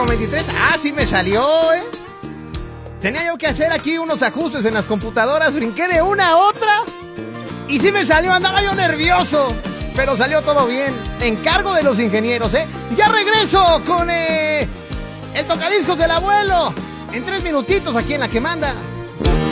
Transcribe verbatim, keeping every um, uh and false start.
con veintitrés. Ah, sí me salió, ¿eh? Tenía yo que hacer aquí unos ajustes en las computadoras. Brinqué de una a otra. Y sí me salió, andaba yo nervioso. Pero salió todo bien. Encargo de los ingenieros, ¿eh? Ya regreso con eh, el tocadiscos del abuelo. En tres minutitos aquí en La Que Manda.